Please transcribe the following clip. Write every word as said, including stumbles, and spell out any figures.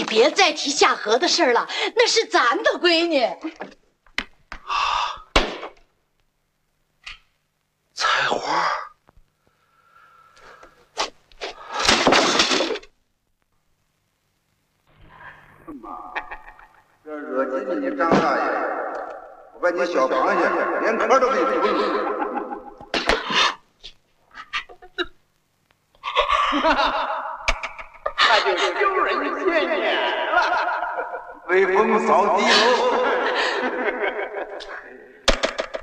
别再提夏荷的事了，那是咱的闺女。 菜花。 这惹急你张大爷，我把你小螃蟹连壳都给你吐了。 哈哈，那就丢人现眼了， 威风扫地喽！